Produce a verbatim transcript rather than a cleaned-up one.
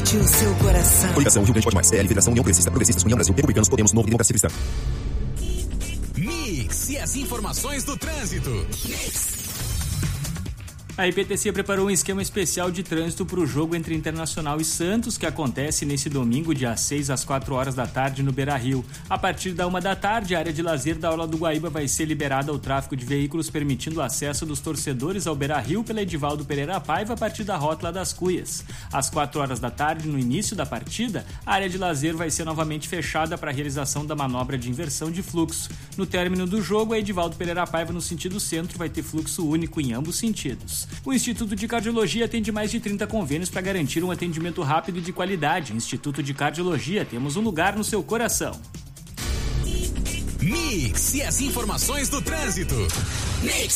Escute o seu coração. Coligação Rio Grande Pode Mais. P L, Federação União Progressista, Progressistas, União Brasil, Republicanos, Podemos, Novo e Democracia Cristã. Mix e as informações do trânsito. Mix. A I P T C preparou um esquema especial de trânsito para o jogo entre Internacional e Santos, que acontece nesse domingo, dia seis, às quatro horas da tarde, no Beira-Rio. A partir da uma da tarde, a área de lazer da Orla do Guaíba vai ser liberada ao tráfego de veículos, permitindo o acesso dos torcedores ao Beira-Rio pela Edivaldo Pereira Paiva a partir da Rótula das Cuias. Às quatro horas da tarde, no início da partida, a área de lazer vai ser novamente fechada para a realização da manobra de inversão de fluxo. No término do jogo, a Edivaldo Pereira Paiva, no sentido centro, vai ter fluxo único em ambos sentidos. O Instituto de Cardiologia atende mais de trinta convênios para garantir um atendimento rápido e de qualidade. Instituto de Cardiologia, temos um lugar no seu coração. Mix e as informações do trânsito. Mix.